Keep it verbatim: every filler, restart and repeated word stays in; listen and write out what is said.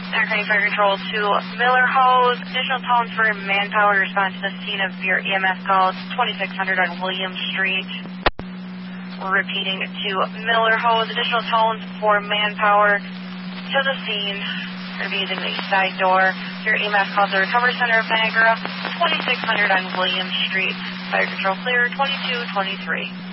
Aircraft Fire Control to Miller Hose. Additional tones for manpower to respond to the scene of your E M S call. twenty-six hundred on William Street. We're repeating to Miller Hose. Additional tones for manpower to the scene. We're using the east side door. Your E M S call to Recovery Center of Niagara. twenty-six hundred on William Street. Fire Control clear. twenty-two twenty-three.